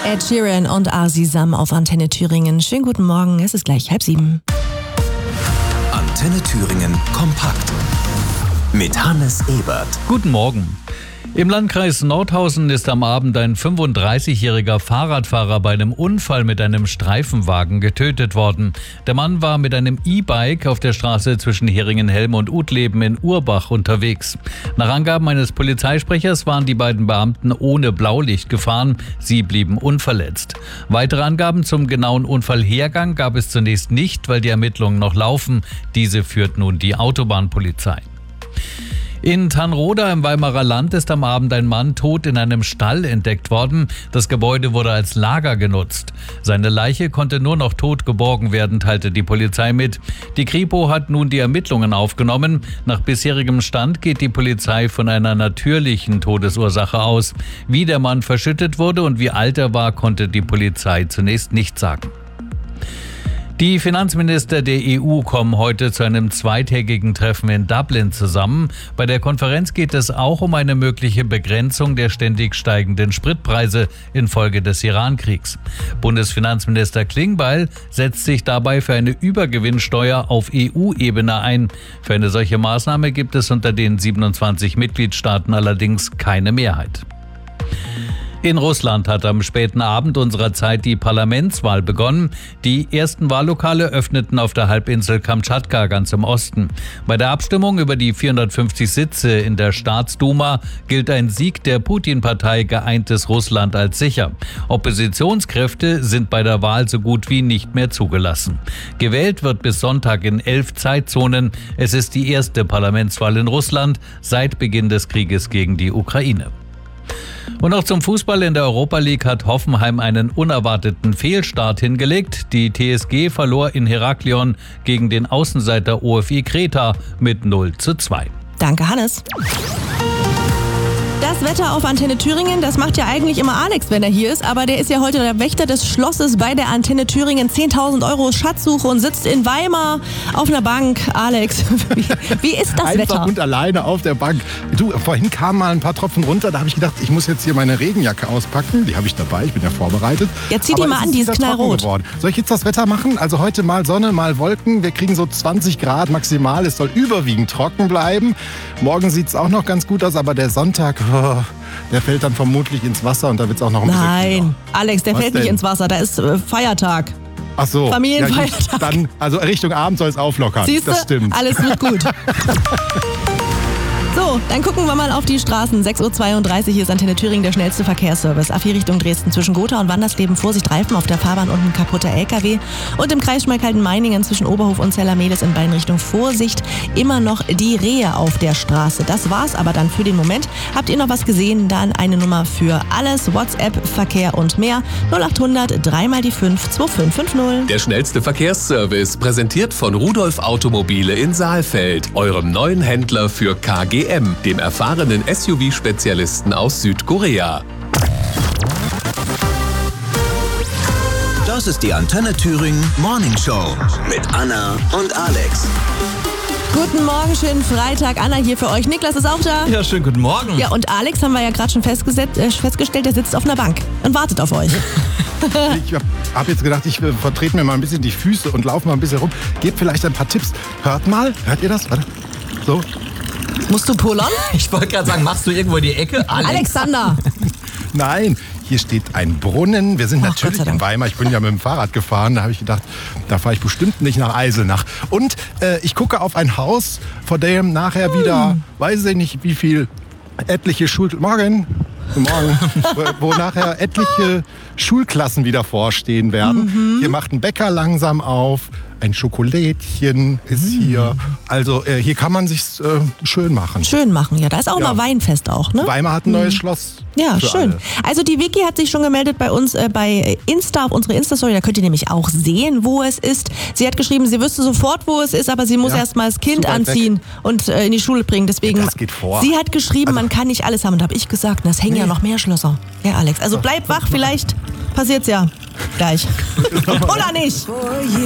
Ed Sheeran und Arsisam auf Antenne Thüringen. Schönen guten Morgen, es ist gleich 6:30. Antenne Thüringen kompakt mit Hannes Ebert. Guten Morgen. Im Landkreis Nordhausen ist am Abend ein 35-jähriger Fahrradfahrer bei einem Unfall mit einem Streifenwagen getötet worden. Der Mann war mit einem E-Bike auf der Straße zwischen Heringen-Helm und Utleben in Urbach unterwegs. Nach Angaben eines Polizeisprechers waren die beiden Beamten ohne Blaulicht gefahren. Sie blieben unverletzt. Weitere Angaben zum genauen Unfallhergang gab es zunächst nicht, weil die Ermittlungen noch laufen. Diese führt nun die Autobahnpolizei. In Tannroda im Weimarer Land ist am Abend ein Mann tot in einem Stall entdeckt worden. Das Gebäude wurde als Lager genutzt. Seine Leiche konnte nur noch tot geborgen werden, teilte die Polizei mit. Die Kripo hat nun die Ermittlungen aufgenommen. Nach bisherigem Stand geht die Polizei von einer natürlichen Todesursache aus. Wie der Mann verschüttet wurde und wie alt er war, konnte die Polizei zunächst nicht sagen. Die Finanzminister der EU kommen heute zu einem zweitägigen Treffen in Dublin zusammen. Bei der Konferenz geht es auch um eine mögliche Begrenzung der ständig steigenden Spritpreise infolge des Iran-Kriegs. Bundesfinanzminister Klingbeil setzt sich dabei für eine Übergewinnsteuer auf EU-Ebene ein. Für eine solche Maßnahme gibt es unter den 27 Mitgliedstaaten allerdings keine Mehrheit. In Russland hat am späten Abend unserer Zeit die Parlamentswahl begonnen. Die ersten Wahllokale öffneten auf der Halbinsel Kamtschatka ganz im Osten. Bei der Abstimmung über die 450 Sitze in der Staatsduma gilt ein Sieg der Putin-Partei Geeintes Russland als sicher. Oppositionskräfte sind bei der Wahl so gut wie nicht mehr zugelassen. Gewählt wird bis Sonntag in 11 Zeitzonen. Es ist die erste Parlamentswahl in Russland seit Beginn des Krieges gegen die Ukraine. Und noch zum Fußball. In der Europa League hat Hoffenheim einen unerwarteten Fehlstart hingelegt. Die TSG verlor in Heraklion gegen den Außenseiter OFI Kreta mit 0:2. Danke, Hannes. Das Wetter auf Antenne Thüringen, das macht ja eigentlich immer Alex, wenn er hier ist, aber der ist ja heute der Wächter des Schlosses bei der Antenne Thüringen. 10.000 Euro Schatzsuche und sitzt in Weimar auf einer Bank. Alex, wie ist das Einfach Wetter? und alleine auf der Bank. Du, vorhin kamen mal ein paar Tropfen runter, da habe ich gedacht, ich muss jetzt hier meine Regenjacke auspacken. Die habe ich dabei, ich bin ja vorbereitet. Ja, zieh die mal an, die ist knallrot. Soll ich jetzt das Wetter machen? Also heute mal Sonne, mal Wolken. Wir kriegen so 20 Grad maximal. Es soll überwiegend trocken bleiben. Morgen sieht es auch noch ganz gut aus, aber der Sonntag, der fällt dann vermutlich ins Wasser und da wird es auch noch ein bisschen Nein, kühler. Alex, der fällt nicht ins Wasser, da ist Feiertag. Ach so. Familienfeiertag. Ja, dann, also Richtung Abend soll es auflockern. Siehst du? Das stimmt. Alles wird gut. So, dann gucken wir mal auf die Straßen. 6:32 Uhr, hier ist Antenne Thüringen, der schnellste Verkehrsservice. A4 Richtung Dresden zwischen Gotha und Wandersleben. Vorsicht, Reifen auf der Fahrbahn und ein kaputter LKW. Und im Kreis Schmalkalden-Meiningen zwischen Oberhof und Zellermedes in beiden Richtungen Vorsicht. Immer noch die Rehe auf der Straße. Das war's aber dann für den Moment. Habt ihr noch was gesehen? Dann eine Nummer für alles. WhatsApp, Verkehr und mehr. 0800 3x5 2550. Der schnellste Verkehrsservice, präsentiert von Rudolf Automobile in Saalfeld, eurem neuen Händler für KGM, dem erfahrenen SUV-Spezialisten aus Südkorea. Das ist die Antenne Thüringen Morning Show mit Anna und Alex. Guten Morgen, schönen Freitag. Anna hier für euch. Niklas ist auch da. Ja, schönen guten Morgen. Ja, und Alex haben wir ja gerade schon festgestellt, der sitzt auf einer Bank und wartet auf euch. Ich habe jetzt gedacht, ich vertrete mir mal ein bisschen die Füße und laufe mal ein bisschen rum. Gebt vielleicht ein paar Tipps. Hört ihr das? Warte. So. Musst du pullern? Ich wollte gerade sagen, machst du irgendwo die Ecke? Alexander! Nein, hier steht ein Brunnen. Wir sind Ach, natürlich Gott sei in Dank. Weimar. Ich bin ja mit dem Fahrrad gefahren. Da habe ich gedacht, da fahre ich bestimmt nicht nach Eisenach. Und ich gucke auf ein Haus, vor dem nachher wieder, weiß ich nicht wie viel, etliche Morgen, wo nachher etliche Schulklassen wieder vorstehen werden. Hier macht ein Bäcker langsam auf. Ein Schokolädchen ist hier. Also hier kann man sich's schön machen. Schön machen, ja. Da ist auch immer Weinfest auch, ne? Weimar hat ein neues Schloss. Ja, für schön. alle. Also die Vicky hat sich schon gemeldet bei uns bei Insta, auf unsere Insta-Story. Da könnt ihr nämlich auch sehen, wo es ist. Sie hat geschrieben, sie wüsste sofort, wo es ist, aber sie muss Ja, erst mal das Kind zu weit anziehen und in die Schule bringen. Deswegen, Ja, das geht vor. Sie hat geschrieben, man kann nicht alles haben. Und da habe ich gesagt, es hängen ja noch mehr Schlösser. Ja, Alex. Also bleib wach, vielleicht passiert's ja gleich. Oder nicht.